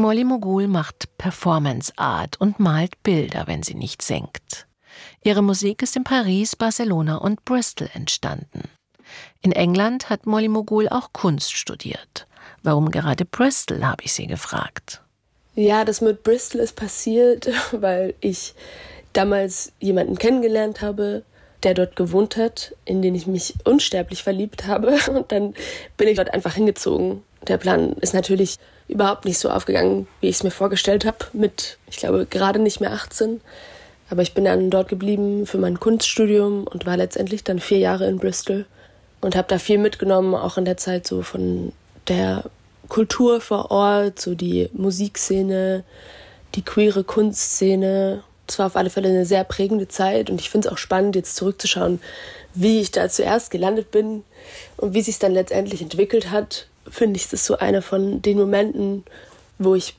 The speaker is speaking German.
Molly Mogul macht Performance Art und malt Bilder, wenn sie nicht singt. Ihre Musik ist in Paris, Barcelona und Bristol entstanden. In England hat Molly Mogul auch Kunst studiert. Warum gerade Bristol, habe ich sie gefragt. Ja, das mit Bristol ist passiert, weil ich damals jemanden kennengelernt habe, der dort gewohnt hat, in den ich mich unsterblich verliebt habe. Und dann bin ich dort einfach hingezogen. Der Plan ist natürlich überhaupt nicht so aufgegangen, wie ich es mir vorgestellt habe, mit, ich glaube, gerade nicht mehr 18. Aber ich bin dann dort geblieben für mein Kunststudium und war letztendlich dann 4 Jahre in Bristol und habe da viel mitgenommen, auch in der Zeit so von der Kultur vor Ort, so die Musikszene, die queere Kunstszene. Es war auf alle Fälle eine sehr prägende Zeit und ich finde es auch spannend, jetzt zurückzuschauen, wie ich da zuerst gelandet bin und wie sich es dann letztendlich entwickelt hat. Finde ich, das ist so einer von den Momenten, wo ich